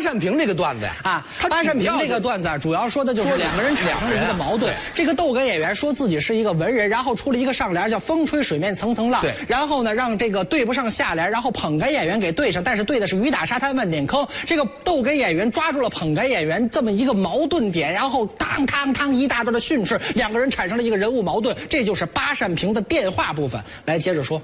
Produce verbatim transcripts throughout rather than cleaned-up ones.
扇屏这个段子呀， 啊，八扇屏这个段子啊，主要说的就是两个人产生了一个矛盾。这个逗哏演员说自己是一个文人，然后出了一个上联叫“风吹水面层层浪”， 对， 然后呢让这个对不上下联，然后捧哏演员给对上，但是对的是雨打沙滩万点坑。这个逗哏演员抓住了捧哏演员这么一个矛盾点，然后当当当一大段的训斥，两个人产生了一个人物矛盾，这就是八扇屏的电话部分。来，接着说。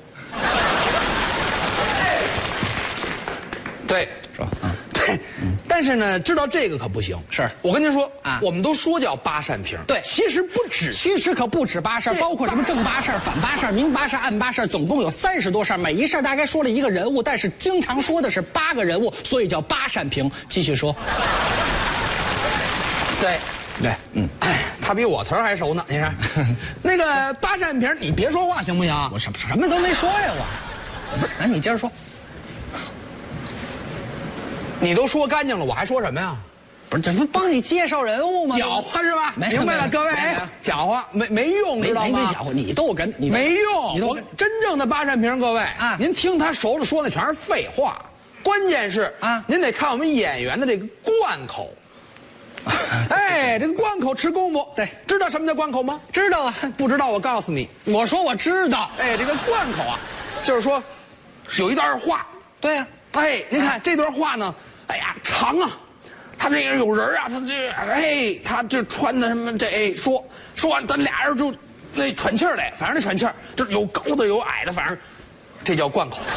对， 是吧？嗯， 对。但是呢，知道这个可不行。 是我跟您说啊， 我们都说叫八扇屏， 对， 其实不止， 其实可不止八扇，包括什么正八扇、反八扇、明八扇、暗八扇，总共有三十多扇，每一扇大概说了一个人物，但是经常说的是八个人物，所以叫八扇屏。继续说。 对。 对，嗯， 哎，他比我词儿还熟呢。你看，那个八扇屏，你别说话行不行？ 我什么什么都没说呀，我。不是，那你接着说。 你都说干净了，我还说什么呀？ 不是，这不帮你介绍人物吗？ 搅和是吧？ 没明白了，各位，搅和没没用，知道吗？ 没没搅和，你逗哏，你没用。 你我真正的八扇屏，各位啊， 您听他熟了说的全是废话，关键是啊， 您得看我们演员的这个贯口。哎，这个贯口吃功夫， 对， 知道什么叫贯口吗？ 知道啊， 不知道我告诉你， 我说我知道。 哎，这个贯口啊，就是说有一段话， 对呀、 啊，哎，您看、啊、这段话呢，哎呀长啊，他这个有人啊，他这哎，他这穿的什么这哎说说完，咱俩人就那喘气儿来，反正那喘气儿，这有高的有矮的，反正这叫贯口。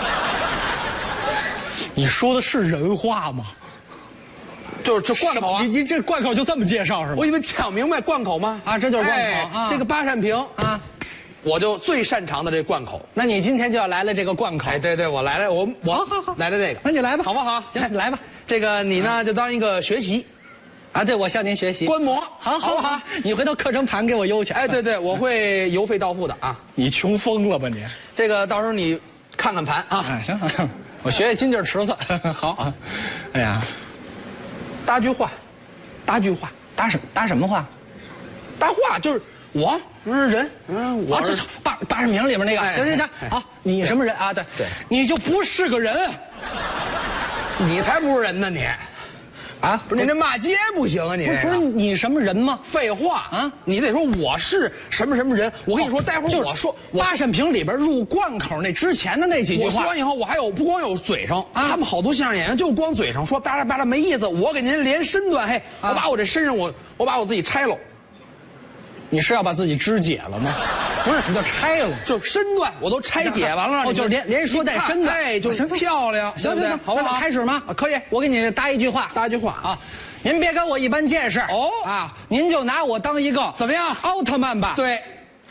你说的是人话吗？ 就是这贯口啊！ 你你这贯口就这么介绍是吗？ 我以为讲明白贯口吗？ 啊，这就是贯口、 哎、 啊。 这个八扇屏啊，我就最擅长的这贯口。 那你今天就要来了这个贯口。 哎，对对，我来了，我我好好好来了这个， 那你来吧， 好不好？ 行，你来吧。 这个你呢就当一个学习， 啊，对，我向您学习观摩， 好， 好不好？ 你回头课程盘给我邮去。 哎，对对，我会邮费到付的啊。 你穷疯了吧你？ 这个到时候你看看盘啊。 哎，行，我学学金劲池子。好啊。哎呀， 搭句话。搭句话， 搭什搭什么话？ 搭话就是我，嗯人，嗯我这八八扇屏里面那个。 哎、 行行行，好、哎，你什么人啊？对对，你就不是个人， 你才不是人呢你，啊，不是你这骂街不行啊你这。 不是你什么人吗？ 废话啊，你得说我是什么什么人。我跟你说，待会儿我说八扇屏里边入贯口那之前的那几句话， 我说完以后，我还有不光有嘴上，他们好多相声演员就光嘴上说巴拉巴拉没意思。我给您连身段，嘿，我把我这身上我我把我自己拆了。 你是要把自己肢解了吗？不是，什么叫拆了？ 就是身段我都拆解完了。 哦，就是连连说带身段， 哎，就是漂亮， 行行行， 好不好？ 开始吗？ 可以， 我给你搭一句话， 搭一句话啊。 您别跟我一般见识哦啊！您就拿我当一个怎么样奥特曼吧？ 对。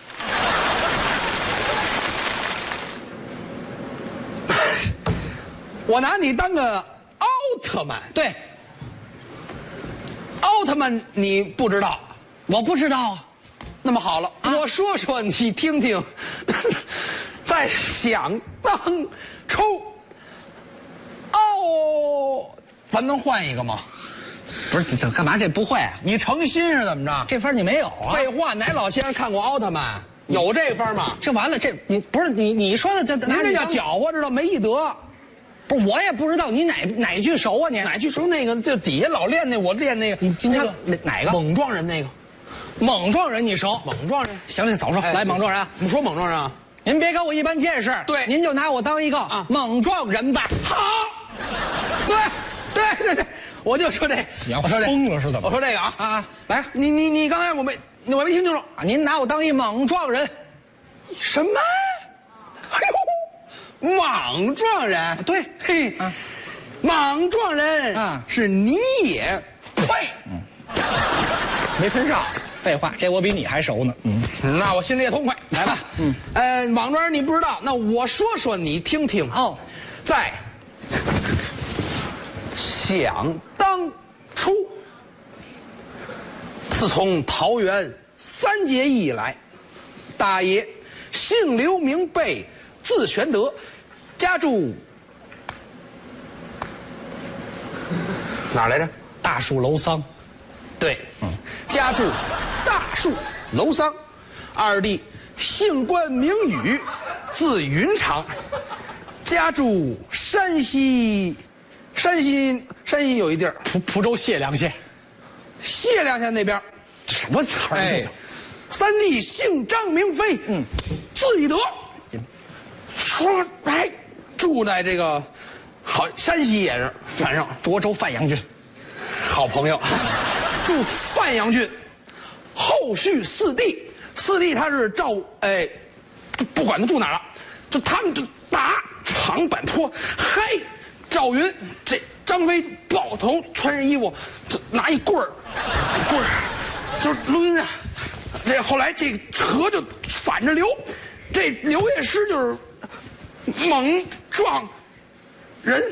我拿你当个奥特曼。 对。 奥特曼你不知道？ 我不知道啊。 那么好了，啊、我说说你听听。在想当初，哦，咱能换一个吗？ 不是，这干嘛这不会啊？ 你诚心是怎么着？ 这分你没有啊？ 废话，哪老先生看过奥特曼？有这分吗？ 这完了，这你不是你你说的这， 您这叫搅和，知道没义德。 不是，我也不知道你哪哪句熟啊？你哪句熟？那个就底下老练那，我练那个。 你今天哪个？ 猛撞人那个。 猛撞人你熟？ 猛撞人。 行行，早说，来猛撞人。 怎么说猛撞人啊？ 您别跟我一般见识。 对， 您就拿我当一个啊猛撞人吧。 好。对，对对对。我就说这， 你要疯了是怎么？ 我说这个啊啊， 来，你你你刚才我没我没听清楚啊！您拿我当一猛撞人， 什么？哎呦，莽撞人， 对， 嘿，啊、莽撞人啊，是你也配？嗯，没喷上。 废话，这我比你还熟呢。 嗯，那我心里也痛快。来吧，嗯，呃，莽撞人你不知道，那我说说你听听哦，在。想当初，自从桃园三结义以来，大爷姓刘名备，字玄德，家住哪儿来着？ 大树楼桑。 对，嗯，家住大树楼桑。二弟姓关名羽，字云长，家住山西。山西山西有一地儿， 蒲蒲州解良县， 解良县那边， 这什么词儿？这叫三弟姓张名飞，嗯，字翼德，说哎，住在这个好山西也是，反正涿州范阳郡， 好朋友，住范阳郡。后续四弟，四弟他是赵哎，不管他住哪儿了，就他们就打长坂坡，嗨，赵云这张飞抱头穿上衣服，拿一棍儿，棍儿就是抡啊。这后来这河就反着流，这刘烨师就是猛撞人。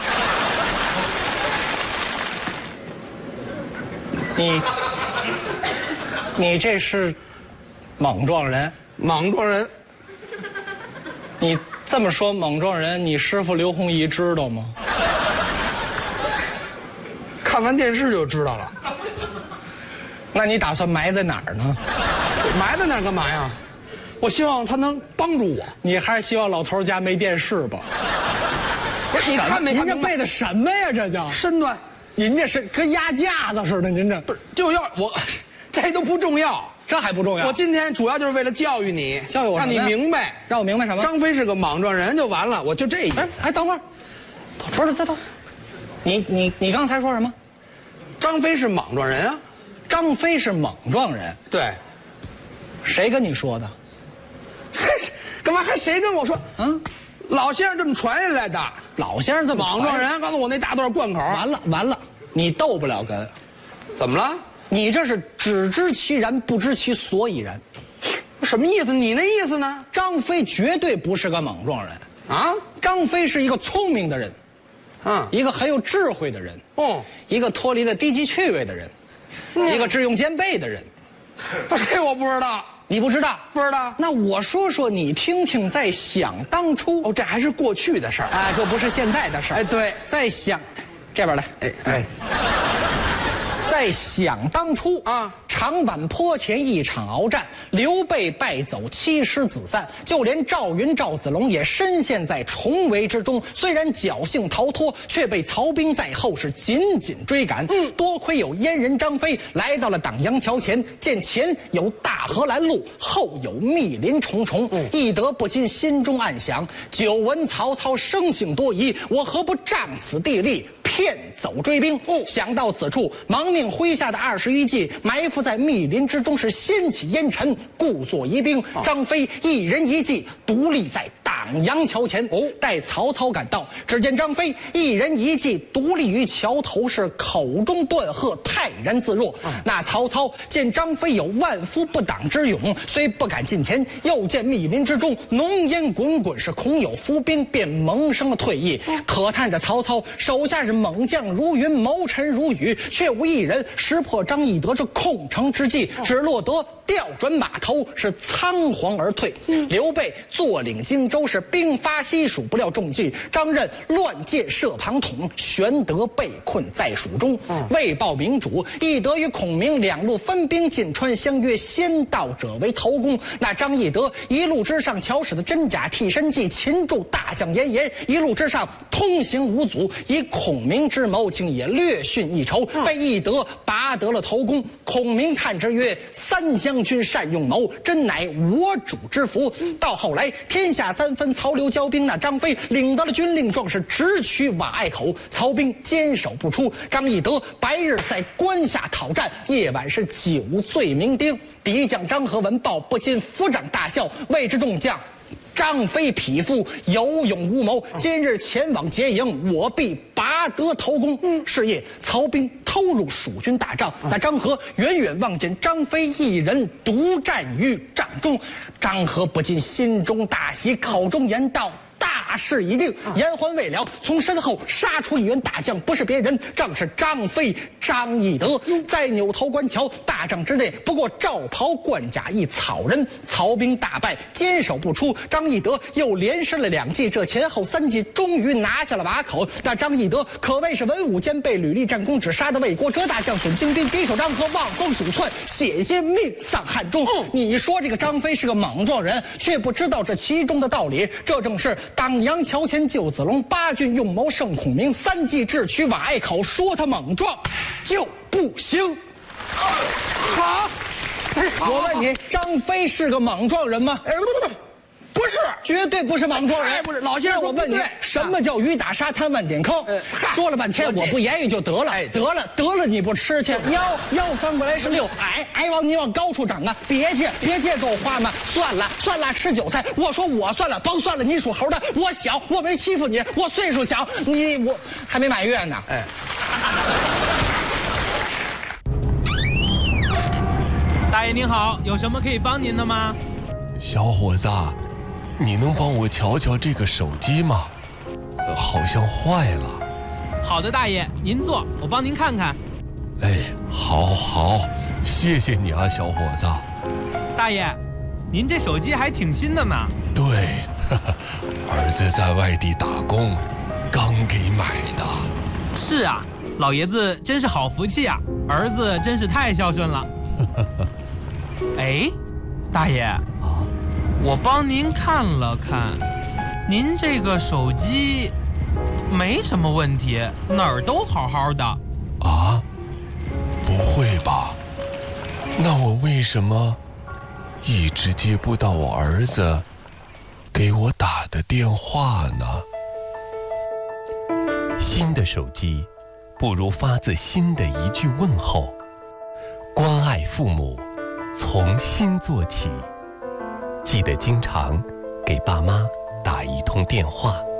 你你这是猛撞人？ 莽撞人。 你这么说猛撞人，你师傅刘洪仪知道吗？ 看完电视就知道了。 那你打算埋在哪儿呢？ 埋在那儿干嘛呀？我希望他能帮助我。 你还是希望老头家没电视吧？ 不是，你看没看明白？ 您这背的什么呀？这叫身段。 您这是跟压架子似的，您这不是就要我，这都不重要， 这还不重要。 我今天主要就是为了教育你， 教育我， 让你明白， 让我明白什么？ 张飞是个莽撞人就完了，我就这意思。 哎哎，等会儿，不是，等等，你你你刚才说什么？ 张飞是莽撞人啊？ 张飞是莽撞人？ 对。 谁跟你说的？ 这是干嘛？还谁跟我说？嗯，老先生这么传下来的。 老先生这么莽撞人，告诉我那大段贯口。 完了完了，你斗不了哏。 怎么了？ 你这是只知其然，不知其所以然。 什么意思？你那意思呢？ 张飞绝对不是个莽撞人啊！ 张飞是一个聪明的人， 嗯， 一个很有智慧的人， 哦， 一个脱离了低级趣味的人，嗯、一个智勇兼备的人。 这我不知道。 你不知道？ 不知道。 那我说说你听听，在想当初哦，这还是过去的事儿啊，就不是现在的事儿。 哎，对， 在想，这边来， 哎哎， 在想当初啊，长坂坡前一场鏖战，刘备败走，七师子散，就连赵云、赵子龙也深陷在重围之中。虽然侥幸逃脱，却被曹兵在后是紧紧追赶。嗯，多亏有燕人张飞来到了党阳桥前，见前有大河拦路，后有密林重重，嗯、翼德不禁心中暗想：久闻曹操生性多疑，我何不仗此地利，骗走追兵？哦，想到此处，忙命麾下的二十余骑埋伏在密林之中，是掀起烟尘，故作疑兵。哦、张飞一人一骑独立在党阳桥前。哦，待曹操赶到，只见张飞一人一骑独立于桥头，是口中断喝，泰然自若。哦、那曹操见张飞有万夫不挡之勇，虽不敢近前，又见密林之中浓烟滚滚，是恐有伏兵，便萌生了退意。哦、可叹着曹操手下是猛将如云，谋臣如雨，却无一人识破张翼德这控城之计，只落得调转马头，是仓皇而退。嗯、刘备坐领荆州，是兵发西蜀，不料中计，张任乱箭射庞统，玄德被困在蜀中。嗯、为报明主，翼德与孔明两路分兵进川，相约先到者为头功。那张翼德一路之上巧使的真假替身计，擒住大将严颜，一路之上通行无阻，以孔明之谋竟也略逊一筹，被翼德拔得了头功。孔明叹之曰：“三将军善用谋，真乃我主之福。”到后来天下三分，曹刘交兵，那张飞领得了军令状，是直取瓦隘口，曹兵坚守不出。张翼德白日在关下讨战，夜晚是酒醉酩酊。敌将张合闻报，不禁抚掌大笑，谓之众将：“张飞匹夫，有勇无谋，今日前往劫营，我必拔得头功。”嗯，是夜，曹兵偷入蜀军大帐，那张合远远望见张飞一人独战于帐中，张合不禁心中大喜，口中言道：“大事已定！”言还未了，从身后杀出一员大将，不是别人，正是张飞张翼德。在扭头观瞧，大帐之内不过罩袍冠甲一草人，曹兵大败，坚守不出。张翼德又连失了两计，这前后三计终于拿下了瓦口。那张翼德可谓是文武兼备，屡立战功，只杀得魏国折大将损精兵，敌手张合望风鼠窜，险些命丧汉中。嗯、你说这个张飞是个莽撞人，却不知道这其中的道理，这正是当阳桥前救子龙，八郡用谋胜孔明，三计智取瓦隘口，说他莽撞就不行。 好，哎，好我问你，张飞是个莽撞人吗？ 哎，不不不，不是， 绝对不是莽撞人。 哎不是老先生我问你，什么叫雨打沙滩万点坑？ 呃说了半天我不言语就得了， 哎得了得了，你不吃去？腰腰翻过来是六，矮矮往你往高处长啊！别介别介，给我花嘛！算了算了，吃韭菜。我说我算了，甭算了，你属猴的，我小，我没欺负你，我岁数小，你我还没满月呢。 哎。 大爷您好，有什么可以帮您的吗？ 小伙子，你能帮我瞧瞧这个手机吗？呃好像坏了。 好的，大爷，您坐，我帮您看看。 哎，好好，谢谢你啊，小伙子。 大爷，您这手机还挺新的呢。 对，呵呵，儿子在外地打工，刚给买的。 是啊，老爷子真是好福气啊，儿子真是太孝顺了。哎，大爷啊，我帮您看了看，您这个手机没什么问题，哪儿都好好的。 啊？不会吧？那我为什么一直接不到我儿子给我打的电话呢？新的手机，不如发自心的一句问候。关爱父母，从心做起。记得经常给爸妈打一通电话。